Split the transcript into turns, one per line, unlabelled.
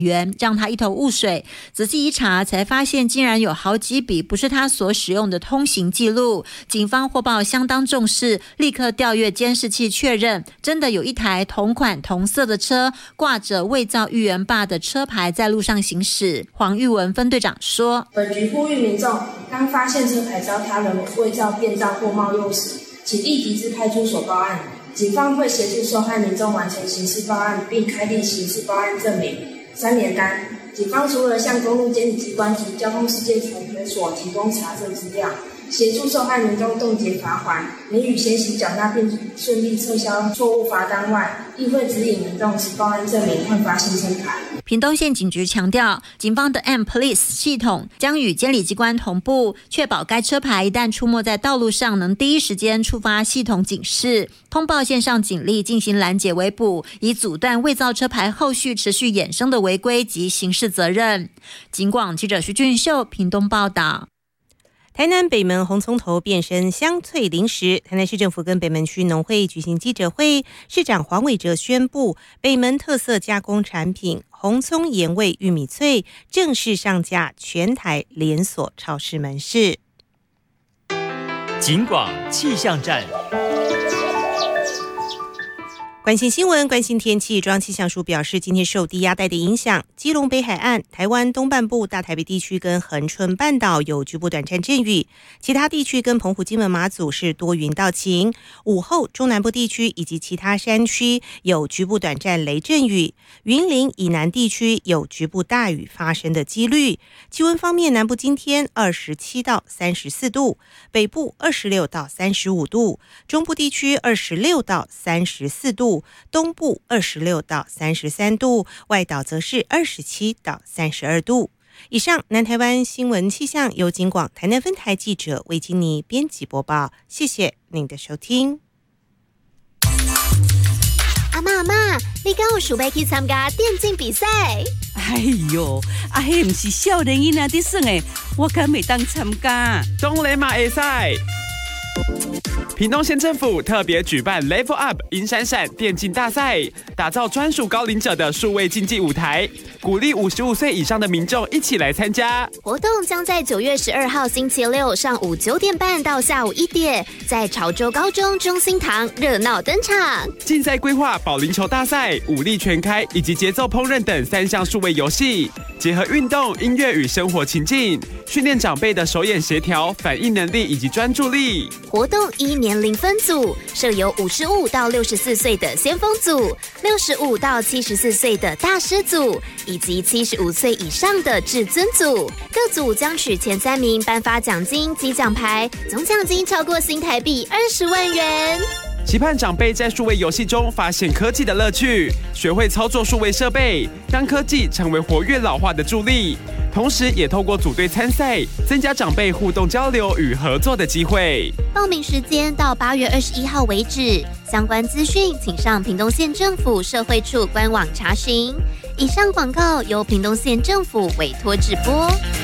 元，让他一头雾水。仔细一查，才发现竟然有好几笔不是他所使用的通行记录。警方获报相当重视，立刻调阅监视器确认，真的有一台同款同色的车，挂着伪造裕元霸的车牌在路上行驶。黄玉文分队长说，
本局呼吁民众，当发现车牌遭他人伪造、变造或冒用时，请立即至派出所报案，警方会协助受害民众完成刑事报案，并开立刑事报案证明。3连单，警方除了向公路监理机关及交通事件裁决所提供查证资料，协助受害民众冻结罚款，免予先行缴纳并顺利撤销错误罚单外，亦会指引民众持报案证明换发新车牌。
屏东县警局强调，警方的 M-Police 系统将与监理机关同步，确保该车牌一旦出没在道路上，能第一时间触发系统警示，通报线上警力进行拦截围捕，以阻断伪造车牌后续持续衍生的违规及刑事责任。警广记者徐俊秀屏东报道。
台南北门红葱头变身香脆零食，台南市政府跟北门区农会举行记者会，市长黄伟哲宣布，北门特色加工产品红葱盐味玉米脆正式上架全台连锁超市门市。
警广气象站。
关心新闻，关心天气。中央气象署表示，今天受低压带的影响，基隆北海岸、台湾东半部、大台北地区跟恒春半岛有局部短暂阵雨，其他地区跟澎湖、金门、马祖是多云到晴。午后，中南部地区以及其他山区有局部短暂雷阵雨，云林以南地区有局部大雨发生的几率。气温方面，南部今天27到34度，北部26到35度，中部地区26到34度。东部26到33度，外岛则是27到32度。以上南台湾新闻气象由警广台南分台记者魏金妮编辑播报，谢谢您的收听。
阿嬷，你敢有想要去参加电竞比赛？
哎呦，迄不是少年囡仔在耍的，我敢袂当参加。
当然嘛会使。屏东县政府特别举办 Level Up 银闪闪电竞大赛，打造专属高龄者的数位竞技舞台，鼓励55岁以上的民众一起来参加。
活动将在9月12号星期六上午9点半到下午1点，在潮州高中中心堂热闹登场。
竞赛规划保龄球大赛、武力全开以及节奏烹饪等3项数位游戏，结合运动、音乐与生活情境，训练长辈的手眼协调、反应能力以及专注力。
活动依年龄分组，设有55到64岁的先锋组、65到74岁的大师组，以及75岁以上的至尊组。各组将取前3名颁发奖金及奖牌，总奖金超过新台币20万元。
期盼长辈在数位游戏中发现科技的乐趣，学会操作数位设备，让科技成为活跃老化的助力。同时也透过组队参赛，增加长辈互动交流与合作的机会。
报名时间到8月21号为止，相关资讯请上屏东县政府社会处官网查询。以上广告由屏东县政府委托直播。